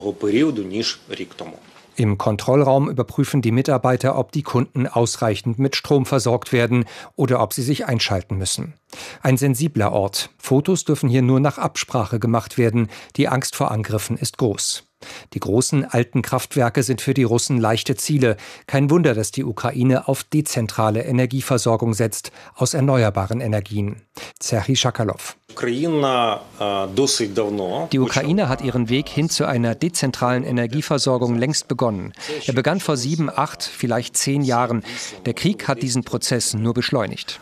Im Kontrollraum überprüfen die Mitarbeiter, ob die Kunden ausreichend mit Strom versorgt werden oder ob sie sich einschalten müssen. Ein sensibler Ort. Fotos dürfen hier nur nach Absprache gemacht werden. Die Angst vor Angriffen ist groß. Die großen alten Kraftwerke sind für die Russen leichte Ziele. Kein Wunder, dass die Ukraine auf dezentrale Energieversorgung setzt, aus erneuerbaren Energien. Serhii Schakalow. Die Ukraine hat ihren Weg hin zu einer dezentralen Energieversorgung längst begonnen. Er begann vor 7, 8, vielleicht 10 Jahren. Der Krieg hat diesen Prozess nur beschleunigt.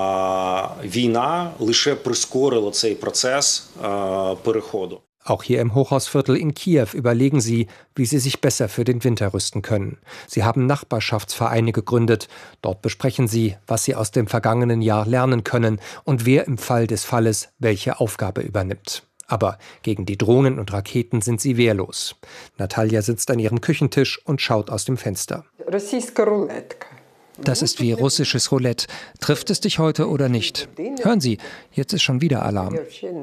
Auch hier im Hochhausviertel in Kiew überlegen sie, wie sie sich besser für den Winter rüsten können. Sie haben Nachbarschaftsvereine gegründet. Dort besprechen sie, was sie aus dem vergangenen Jahr lernen können und wer im Fall des Falles welche Aufgabe übernimmt. Aber gegen die Drohnen und Raketen sind sie wehrlos. Natalja sitzt an ihrem Küchentisch und schaut aus dem Fenster. Das ist wie russisches Roulette. Trifft es dich heute oder nicht? Hören Sie, jetzt ist schon wieder Alarm.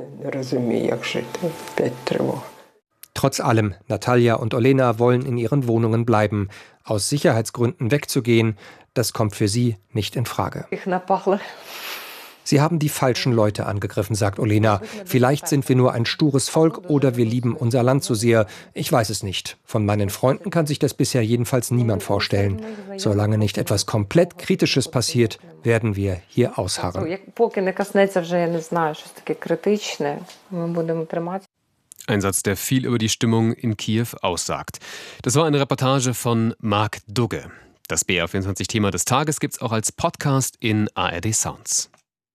Trotz allem, Natalja und Olena wollen in ihren Wohnungen bleiben. Aus Sicherheitsgründen wegzugehen, das kommt für sie nicht in Frage. Sie haben die falschen Leute angegriffen, sagt Olena. Vielleicht sind wir nur ein stures Volk oder wir lieben unser Land so sehr. Ich weiß es nicht. Von meinen Freunden kann sich das bisher jedenfalls niemand vorstellen. Solange nicht etwas komplett Kritisches passiert, werden wir hier ausharren. Ein Satz, der viel über die Stimmung in Kiew aussagt. Das war eine Reportage von Marc Dugge. Das BR24-Thema des Tages gibt's auch als Podcast in ARD Sounds.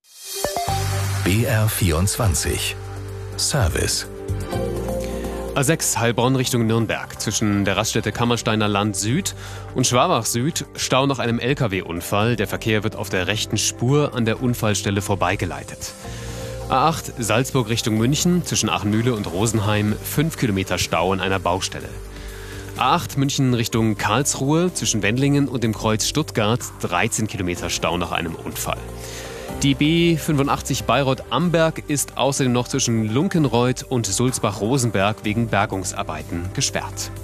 BR24 Service A6 Heilbronn Richtung Nürnberg. Zwischen der Raststätte Kammersteiner Land Süd und Schwabach Süd Stau nach einem LKW-Unfall. Der Verkehr wird auf der rechten Spur an der Unfallstelle vorbeigeleitet. A8 Salzburg Richtung München. Zwischen Achenmühle und Rosenheim 5 Kilometer Stau an einer Baustelle. A8 München Richtung Karlsruhe. Zwischen Wendlingen und dem Kreuz Stuttgart 13 Kilometer Stau nach einem Unfall. Die B85 Bayreuth-Amberg ist außerdem noch zwischen Lunkenreuth und Sulzbach-Rosenberg wegen Bergungsarbeiten gesperrt.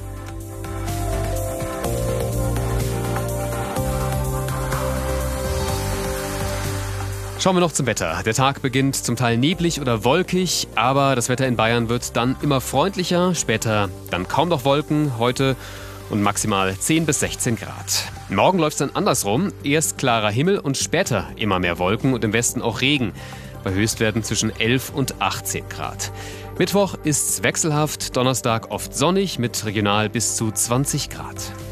Schauen wir noch zum Wetter. Der Tag beginnt zum Teil neblig oder wolkig, aber das Wetter in Bayern wird dann immer freundlicher. Später dann kaum noch Wolken, heute und maximal 10 bis 16 Grad. Morgen läuft es dann andersrum. Erst klarer Himmel und später immer mehr Wolken und im Westen auch Regen. Bei Höchstwerten zwischen 11 und 18 Grad. Mittwoch ist's wechselhaft, Donnerstag oft sonnig mit regional bis zu 20 Grad.